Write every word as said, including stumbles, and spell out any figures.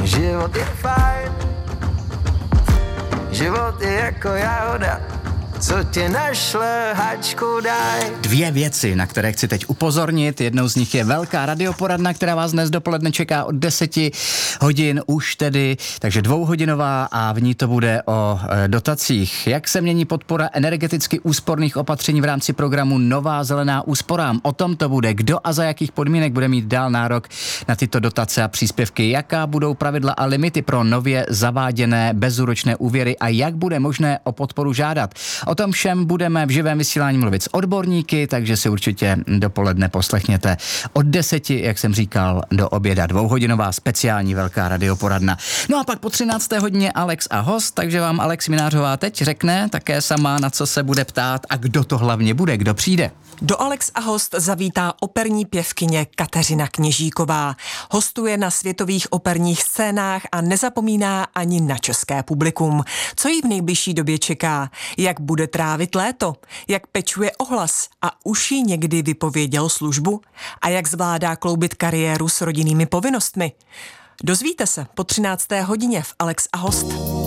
Život je fajn, život je jako jahoda, co tě našle, hačku daj. Dvě věci, na které chci teď upozornit. Jednou z nich je velká radioporadna, která vás dnes dopoledne čeká od deseti hodin už tedy, takže dvouhodinová a v ní to bude o e, dotacích. Jak se mění podpora energeticky úsporných opatření v rámci programu Nová zelená úsporám? O tom to bude. Kdo a za jakých podmínek bude mít dál nárok na tyto dotace a příspěvky? Jaká budou pravidla a limity pro nově zaváděné bezúročné úvěry a jak bude možné o podporu žádat? O tom všem budeme v živém vysílání mluvit s odborníky, takže si určitě dopoledne poslechněte od deseti, jak jsem říkal, do oběda. Dvouhodinová speciální velká radioporadna. No a pak po třinácté hodině Alex a host, takže vám Alex Minářová teď řekne také sama, na co se bude ptát a kdo to hlavně bude, kdo přijde. Do Alex a host zavítá operní pěvkyně Kateřina Kněžíková. Hostuje na světových operních scénách a nezapomíná ani na české publikum. Co jí v nejbližší době čeká? Jak bude trávit léto? Jak pečuje o hlas? A už jí někdy vypověděl službu? A jak zvládá kloubit kariéru s rodinnými povinnostmi? Dozvíte se po třinácté hodině v Alex a host.